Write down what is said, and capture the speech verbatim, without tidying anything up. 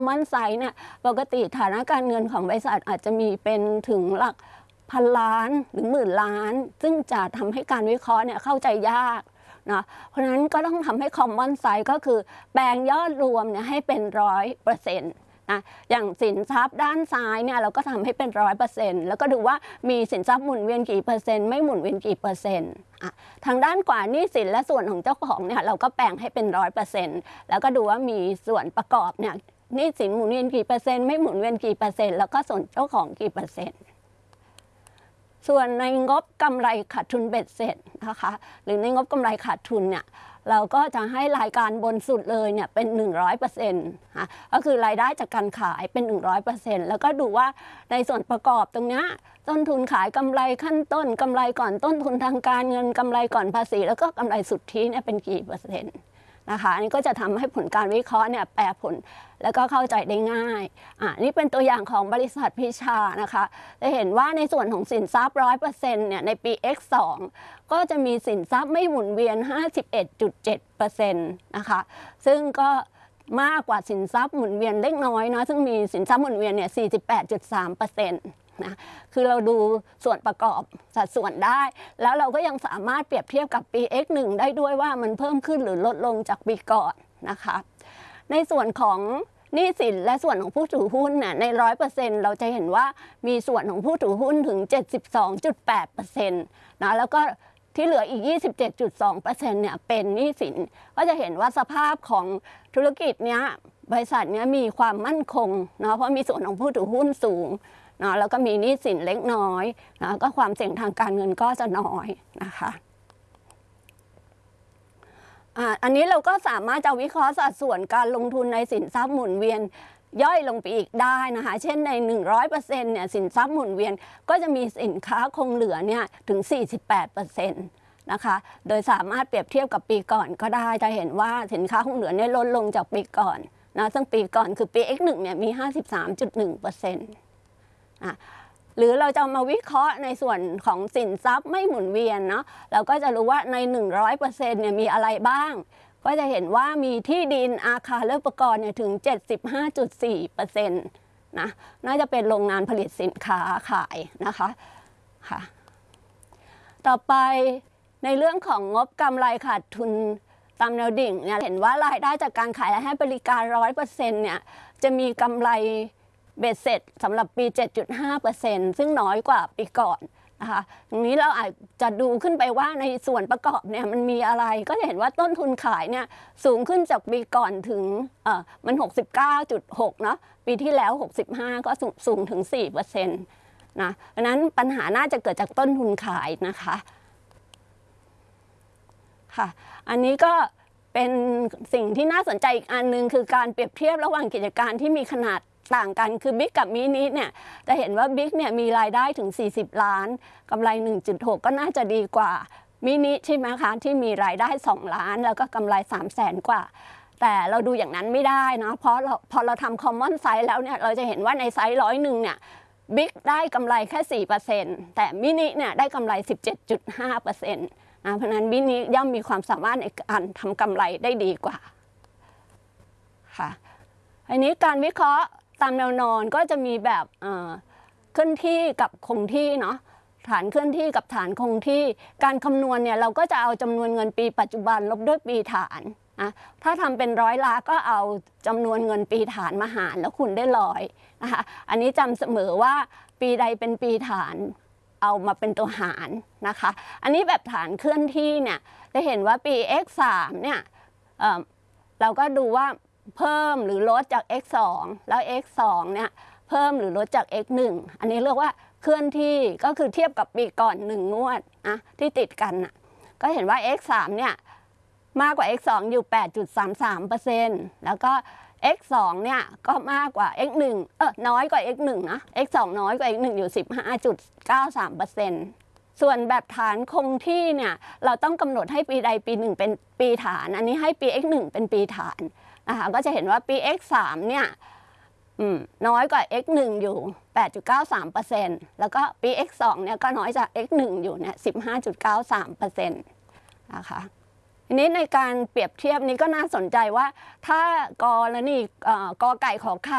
มั่นไซส์เนี่ยปกติฐานะการเงินของบริษัทอาจจะมีเป็นถึงหลักพันล้านหรือหมื่นล้านซึ่งจะทำให้การวิเคราะห์เนี่ยเข้าใจยากนะเพราะฉะนั้นก็ต้องทำให้ common size ก็คือแปลงยอดรวมเนี่ยให้เป็นร้อยเปอร์เซ็นต์นะอย่างสินทรัพย์ด้านซ้ายเนี่ยเราก็ทำให้เป็นร้อยเปอร์เซ็นต์แล้วก็ดูว่ามีสินทรัพย์หมุนเวียนกี่เปอร์เซ็นต์ไม่หมุนเวียนกี่เปอร์เซ็นต์ทางด้านขวาหนี้สินและส่วนของเจ้าของเนี่ยเราก็แปลงให้เป็นร้อยเปอร์เซ็นต์แล้วก็ดูว่ามีส่วนประกอบเนี่ยหนี้สินหมุนเวียนกี่เปอร์เซ็นต์ไม่หมุนเวียนกี่เปอร์เซ็นต์แล้วก็ส่วนเจ้าของกี่เปอร์เซ็นต์ส่วนในงบกำไรขาดทุนเบ็ดเสร็จนะคะหรือในงบกำไรขาดทุนเนี่ยเราก็จะให้รายการบนสุดเลยเนี่ยเป็น หนึ่งร้อยเปอร์เซ็นต์ ค่ะก็คือรายได้จากการขายเป็น หนึ่งร้อยเปอร์เซ็นต์ แล้วก็ดูว่าในส่วนประกอบตรงนี้ต้นทุนขายกำไรขั้นต้นกำไรก่อนต้นทุนทางการเงินกำไรก่อนภาษีแล้วก็กำไรสุทธิเนี่ยเป็นกี่เปอร์เซ็นต์นะคะอันนี้ก็จะทำให้ผลการวิเคราะห์เนี่ยแปลผลแล้วก็เข้าใจได้ง่ายอ่านี่เป็นตัวอย่างของบริษัทพิชานะคะจะเห็นว่าในส่วนของสินทรัพย์ ร้อยเปอร์เซ็นต์ เนี่ยในปี เอ็กซ์ สอง ก็จะมีสินทรัพย์ไม่หมุนเวียน ห้าสิบเอ็ดจุดเจ็ดเปอร์เซ็นต์ นะคะซึ่งก็มากกว่าสินทรัพย์หมุนเวียนเล็กน้อยนะซึ่งมีสินทรัพย์หมุนเวียนเนี่ย สี่สิบแปดจุดสามเปอร์เซ็นต์นะคือเราดูส่วนประกอบสัดส่วนได้แล้วเราก็ยังสามารถเปรียบเทียบกับปี เอ็กซ์ หนึ่ง ได้ด้วยว่ามันเพิ่มขึ้นหรือลดลงจากปีก่อนนะคะในส่วนของหนี้สินและส่วนของผู้ถือหุ้นเนี่ยใน ร้อยเปอร์เซ็นต์ เราจะเห็นว่ามีส่วนของผู้ถือหุ้นถึง เจ็ดสิบสองจุดแปดเปอร์เซ็นต์ นะแล้วก็ที่เหลืออีก ยี่สิบเจ็ดจุดสองเปอร์เซ็นต์ เนี่ยเป็นหนี้สินก็จะเห็นว่าสภาพของธุรกิจเนี้ยบริษัทเนี้ยมีความมั่นคงนะเพราะมีส่วนของผู้ถือหุ้นสูงนะแล้วก็มีหนี้สินเล็กน้อยนะก็ความเสี่ยงทางการเงินก็จะน้อยนะคะอันนี้เราก็สามารถจะวิเคราะห์สัดส่วนการลงทุนในสินทรัพย์หมุนเวียนย่อยลงไปอีกได้นะคะเช่นใน หนึ่งร้อยเปอร์เซ็นต์ เนี่ยสินทรัพย์หมุนเวียนก็จะมีสินค้าคงเหลือเนี่ยถึง สี่สิบแปดเปอร์เซ็นต์ นะคะโดยสามารถเปรียบเทียบกับปีก่อนก็ได้จะเห็นว่าสินค้าคงเหลือเนี่ยลดลงจากปีก่อนนะซึ่งปีก่อนคือปี เอ็กซ์ หนึ่ง เนี่ยมี ห้าสิบสามจุดหนึ่งเปอร์เซ็นต์ อ่ะหรือเราจะมาวิเคราะห์ในส่วนของสินทรัพย์ไม่หมุนเวียนเนาะเราก็จะรู้ว่าใน หนึ่งร้อยเปอร์เซ็นต์ เนี่ยมีอะไรบ้างก็จะเห็นว่ามีที่ดินอาคารและอุปกรณ์เนี่ยถึง เจ็ดสิบห้าจุดสี่เปอร์เซ็นต์ นะน่าจะเป็นโรงงานผลิตสินค้าขายนะคะค่ะต่อไปในเรื่องของงบกำไรขาดทุนตามแนวดิ่งเนี่ยเห็นว่ารายได้จากการขายและให้บริการ ร้อยเปอร์เซ็นต์ เนี่ยจะมีกำไรเบ็ดเสร็จสำหรับปี เจ็ดจุดห้าเปอร์เซ็นต์ ซึ่งน้อยกว่าปีก่อนนะคะตรงนี้เราอาจจะดูขึ้นไปว่าในส่วนประกอบเนี่ยมันมีอะไรก็จะเห็นว่าต้นทุนขายเนี่ยสูงขึ้นจากปีก่อนถึงเอ่อมัน หกสิบเก้าจุดหก เนาะปีที่แล้วหกสิบห้าก็สูงถึง สี่เปอร์เซ็นต์ นะดังนั้นปัญหาน่าจะเกิดจากต้นทุนขายนะคะค่ะอันนี้ก็เป็นสิ่งที่น่าสนใจอีกอันนึงคือการเปรียบเทียบระหว่างกิจการที่มีขนาดต่างกันคือบิ๊กกับมินิเนี่ยจะเห็นว่าบิ๊กเนี่ยมีรายได้ถึงสี่สิบล้านกำไร หนึ่งจุดหก ก็น่าจะดีกว่ามินิใช่ไหมคะที่มีรายได้สองล้านแล้วก็กำไรสามแสนกว่าแต่เราดูอย่างนั้นไม่ได้นะเพราะเราพอเราทำ common size แล้วเนี่ยเราจะเห็นว่าในไซส์ร้อยหนึ่งเนี่ยบิ๊กได้กำไรแค่ สี่เปอร์เซ็นต์ แต่มินิเนี่ยได้กำไร สิบเจ็ดจุดห้าเปอร์เซ็นต์ นะเพราะนั้นมินิย่อมมีความสามารถในการทำกำไรได้ดีกว่าค่ะอันนี้การวิเคราะห์ตามแนวนอนก็จะมีแบบเคลื่อนที่กับคงที่เนาะฐานเคลื่อนที่กับฐานคงที่การคำนวณเนี่ยเราก็จะเอาจำนวนเงินปีปัจจุบันลบด้วยปีฐานนะถ้าทำเป็นร้อยล้านก็เอาจำนวนเงินปีฐานมาหารแล้วคูณได้ร้อยนะคะอันนี้จำเสมอว่าปีใดเป็นปีฐานเอามาเป็นตัวหารนะคะอันนี้แบบฐานเคลื่อนที่เนี่ยจะเห็นว่าปี เอ็กซ์ สาม เนี่ย เ, เราก็ดูว่าเพิ่มหรือลดจาก เอ็กซ์ สอง แล้ว เอ็กซ์ สอง เนี่ยเพิ่มหรือลดจาก เอ็กซ์ หนึ่ง อันนี้เรียกว่าเคลื่อนที่ก็คือเทียบกับปีก่อนหนึ่งงวดนะที่ติดกันนะก็เห็นว่า เอ็กซ์ สาม เนี่ยมากกว่า เอ็กซ์ สอง อยู่ แปดจุดสามสามเปอร์เซ็นต์ แล้วก็ เอ็กซ์ สอง เนี่ยก็มากกว่า เอ็กซ์ หนึ่ง เออน้อยกว่า เอ็กซ์ หนึ่ง นะ เอ็กซ์ สอง น้อยกว่า เอ็กซ์ หนึ่ง อยู่ สิบห้าจุดเก้าสามเปอร์เซ็นต์ ส่วนแบบฐานคงที่เนี่ยเราต้องกำหนดให้ปีใดปีหนึ่งเป็นปีฐานอันนี้ให้ปี เอ็กซ์ หนึ่ง เป็นปีฐานนะคะก็จะเห็นว่าปี เอ็กซ์ สาม เนี่ยน้อยกว่า เอ็กซ์ หนึ่ง อยู่ แปดจุดเก้าสามเปอร์เซ็นต์ แล้วก็ปี เอ็กซ์ สอง เนี่ยก็น้อยจาก เอ็กซ์ หนึ่ง อยู่เนี่ย สิบห้าจุดเก้าสามเปอร์เซ็นต์ นะคะทีนี้ในการเปรียบเทียบนี้ก็น่าสนใจว่าถ้ากรณีกอไก่ขอไข่